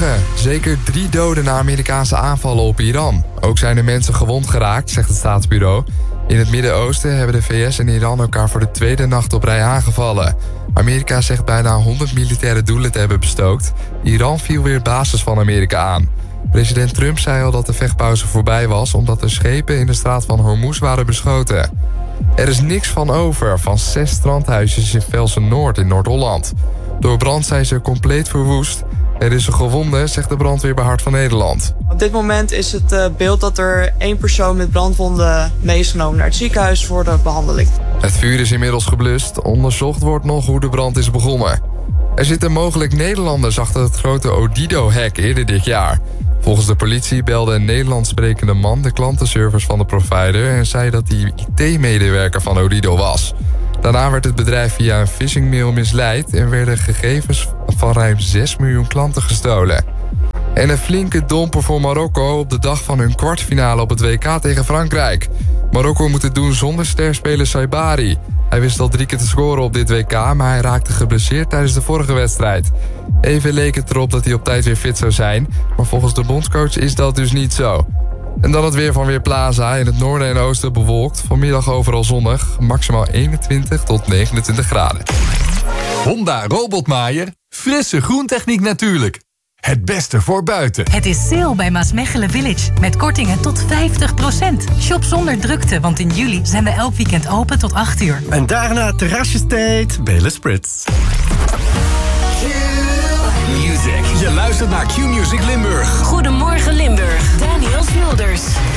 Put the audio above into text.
Goedemorgen. Zeker 3 doden na Amerikaanse aanvallen op Iran. Ook zijn er mensen gewond geraakt, zegt het staatsbureau. In het Midden-Oosten hebben de VS en Iran elkaar voor de tweede nacht op rij aangevallen. Amerika zegt bijna 100 militaire doelen te hebben bestookt. Iran viel weer basis van Amerika aan. President Trump zei al dat de vechtpauze voorbij was, omdat er schepen in de straat van Hormuz waren beschoten. Er is niks van over van 6 strandhuisjes in Velsen-Noord in Noord-Holland. Door brand zijn ze compleet verwoest. Er is een gewonde, zegt de brandweer bij Hart van Nederland. Op dit moment is het beeld dat er 1 persoon met brandwonden mee is genomen naar het ziekenhuis voor de behandeling. Het vuur is inmiddels geblust. Onderzocht wordt nog hoe de brand is begonnen. Er zitten mogelijk Nederlanders achter het grote Odido-hack eerder dit jaar. Volgens de politie belde een Nederlands sprekende man de klantenservice van de provider en zei dat hij IT-medewerker van Odido was. Daarna werd het bedrijf via een phishingmail misleid en werden gegevens van ruim 6 miljoen klanten gestolen. En een flinke domper voor Marokko op de dag van hun kwartfinale op het WK tegen Frankrijk. Marokko moet het doen zonder sterspeler Saibari. Hij wist al 3 keer te scoren op dit WK, maar hij raakte geblesseerd tijdens de vorige wedstrijd. Even leek het erop dat hij op tijd weer fit zou zijn, maar volgens de bondscoach is dat dus niet zo. En dan het weer van Weerplaza. In het noorden en oosten bewolkt. Vanmiddag overal zonnig. Maximaal 21 tot 29 graden. Honda Robotmaaier. Frisse groentechniek natuurlijk. Het beste voor buiten. Het is sale bij Maasmechelen Village. Met kortingen tot 50%. Shop zonder drukte, want in juli zijn we elk weekend open tot 8 uur. En daarna terrasjesdate bij Le Spritz. Music. Je luistert naar Q-Music Limburg. Goedemorgen Limburg. Daniel Smulders.